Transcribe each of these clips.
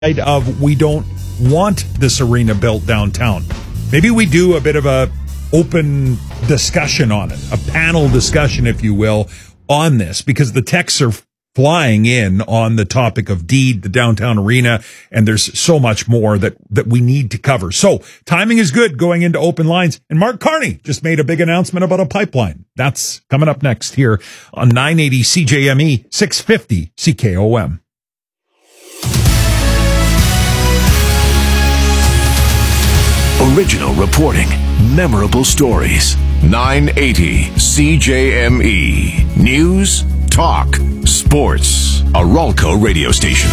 of we don't want this arena built downtown. Maybe we do a bit of a open discussion on it, a panel discussion, if you will, on this, because the texts are flying in on the topic of DEED, the downtown arena, and there's so much more that we need to cover. So timing is good going into open lines. And Mark Carney just made a big announcement about a pipeline. That's coming up next here on 980 CJME, 650 CKOM. Original reporting, memorable stories. 980 CJME. News, talk, sports. A Ralco radio station.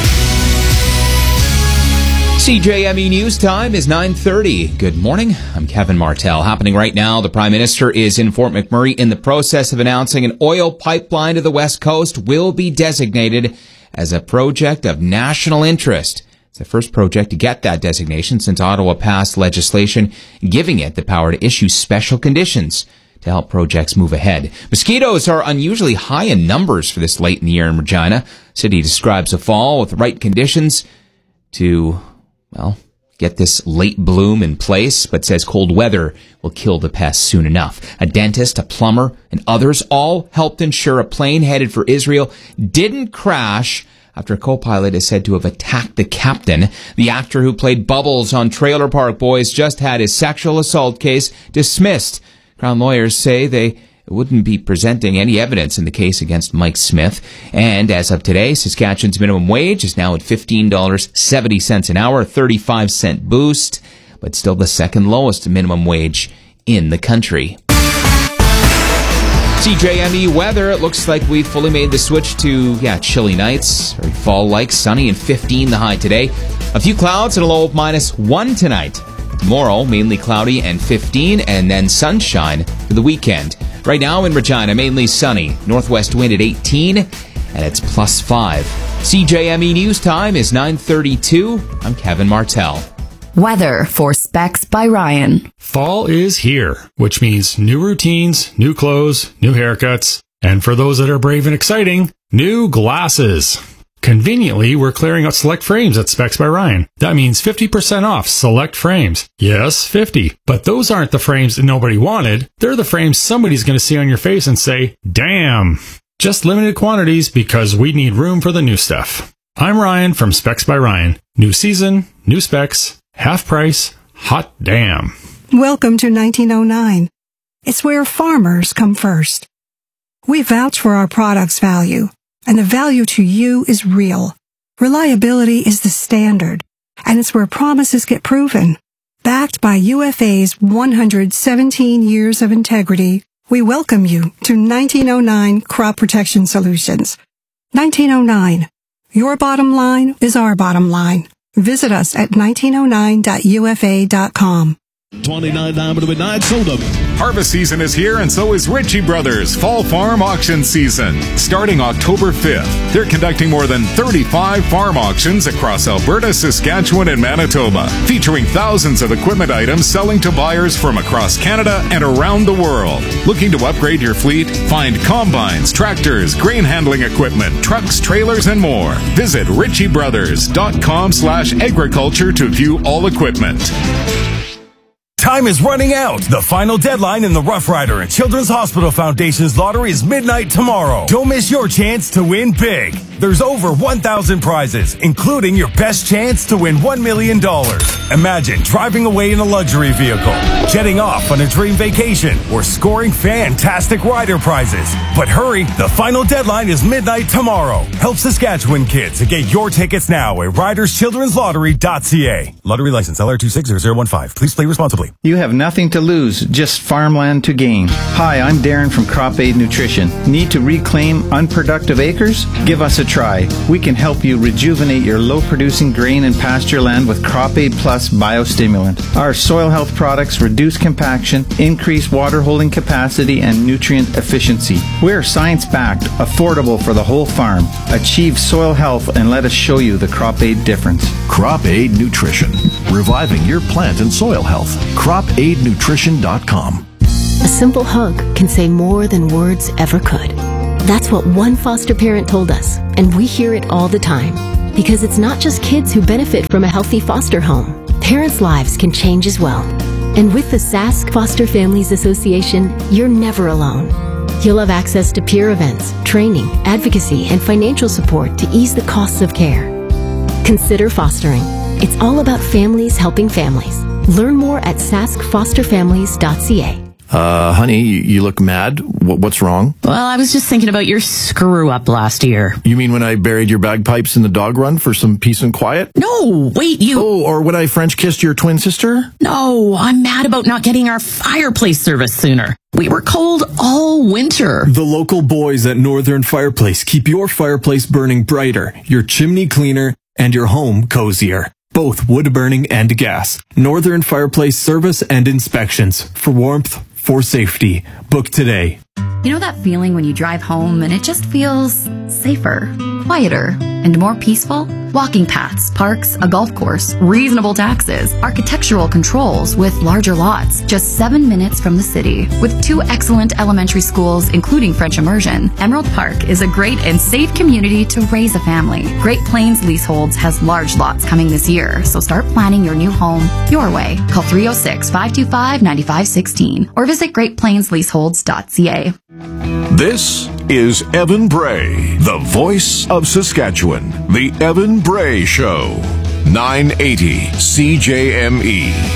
CJME News Time is 9:30. Good morning. I'm Kevin Martell. Happening right now, the Prime Minister is in Fort McMurray in the process of announcing an oil pipeline to the West Coast will be designated as a project of national interest. It's the first project to get that designation since Ottawa passed legislation giving it the power to issue special conditions to help projects move ahead. Mosquitoes are unusually high in numbers for this late in the year in Regina. City describes a fall with the right conditions to, get this late bloom in place, but says cold weather will kill the pests soon enough. A dentist, a plumber, and others all helped ensure a plane headed for Israel didn't crash after a co-pilot is said to have attacked the captain. The actor who played Bubbles on Trailer Park Boys just had his sexual assault case dismissed. Crown lawyers say they wouldn't be presenting any evidence in the case against Mike Smith. And as of today, Saskatchewan's minimum wage is now at $15.70 an hour, a 35-cent boost, but still the second lowest minimum wage in the country. CJME weather, it looks like we fully made the switch to, chilly nights, very fall-like, sunny and 15 the high today. A few clouds and a low of -1 tonight. Tomorrow, mainly cloudy and 15, and then sunshine for the weekend. Right now in Regina, mainly sunny, northwest wind at 18, and it's +5. CJME News Time is 9:32. I'm Kevin Martell. Weather for Specs by Ryan. Fall is here, which means new routines, new clothes, new haircuts, and for those that are brave and exciting, new glasses. Conveniently, we're clearing out select frames at Specs by Ryan. That means 50% off select frames. Yes, 50. But those aren't the frames that nobody wanted. They're the frames somebody's going to see on your face and say, damn. Just limited quantities because we need room for the new stuff. I'm Ryan from Specs by Ryan. New season, new specs. Half price, hot damn. Welcome to 1909. It's where farmers come first. We vouch for our product's value, and the value to you is real. Reliability is the standard, and it's where promises get proven. Backed by UFA's 117 years of integrity, we welcome you to 1909 Crop Protection Solutions. 1909. Your bottom line is our bottom line. Visit us at 1909.ufa.com. 29 midnight soda. Harvest season is here, and so is Ritchie Brothers Fall Farm Auction Season. Starting October 5th, they're conducting more than 35 farm auctions across Alberta, Saskatchewan, and Manitoba, featuring thousands of equipment items selling to buyers from across Canada and around the world. Looking to upgrade your fleet? Find combines, tractors, grain handling equipment, trucks, trailers, and more. Visit ritchiebrothers.com/agriculture to view all equipment. Time is running out. The final deadline in the Rough Rider and Children's Hospital Foundation's lottery is midnight tomorrow. Don't miss your chance to win big. There's over 1,000 prizes, including your best chance to win $1 million. Imagine driving away in a luxury vehicle, jetting off on a dream vacation, or scoring fantastic rider prizes. But hurry, the final deadline is midnight tomorrow. Help Saskatchewan kids to get your tickets now at riderschildrenslottery.ca. Lottery license LR260015. Please play responsibly. You have nothing to lose, just farmland to gain. Hi, I'm Darren from Crop Aid Nutrition. Need to reclaim unproductive acres? Give us a try. We can help you rejuvenate your low-producing grain and pasture land with Crop Aid Plus biostimulant. Our soil health products reduce compaction, increase water holding capacity, and nutrient efficiency. We're science-backed, affordable for the whole farm. Achieve soil health and let us show you the Crop Aid difference. Crop Aid Nutrition. Reviving your plant and soil health. CropAidNutrition.com. A simple hug can say more than words ever could. That's what one foster parent told us, and we hear it all the time. Because it's not just kids who benefit from a healthy foster home. Parents' lives can change as well. And with the Sask Foster Families Association, you're never alone. You'll have access to peer events, training, advocacy, and financial support to ease the costs of care. Consider fostering. It's all about families helping families. Learn more at saskfosterfamilies.ca. Honey, you look mad. What's wrong? Well, I was just thinking about your screw-up last year. You mean when I buried your bagpipes in the dog run for some peace and quiet? No, wait, you... Oh, or when I French kissed your twin sister? No, I'm mad about not getting our fireplace service sooner. We were cold all winter. The local boys at Northern Fireplace keep your fireplace burning brighter, your chimney cleaner, and your home cozier. Both wood burning and gas. Northern Fireplace service and inspections. For warmth, for safety. Book today. You know that feeling when you drive home and it just feels safer, quieter, and more peaceful? Walking paths, parks, a golf course, reasonable taxes, architectural controls with larger lots, just 7 minutes from the city. With 2 excellent elementary schools, including French immersion, Emerald Park is a great and safe community to raise a family. Great Plains Leaseholds has large lots coming this year, so start planning your new home your way. Call 306-525-9516 or visit greatplainsleaseholds.ca. This is Evan Bray, the voice of Saskatchewan. The Evan Bray Show. 980 CJME.